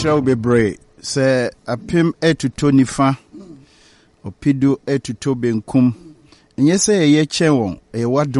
mehyira bebre se apem etuto nifa opido etuto benkum enye se ye chen won e